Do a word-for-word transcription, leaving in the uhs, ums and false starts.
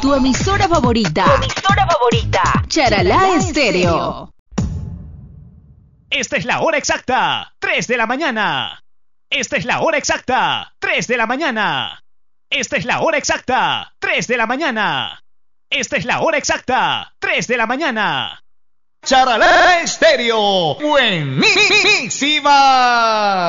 Tu emisora favorita. Tu emisora favorita. Charalá Estéreo. Esta es la hora exacta, tres de la mañana. Esta es la hora exacta, tres de la mañana. Esta es la hora exacta, tres de la mañana. Esta es la hora exacta, tres de la mañana. Charalá Estéreo, buenísima.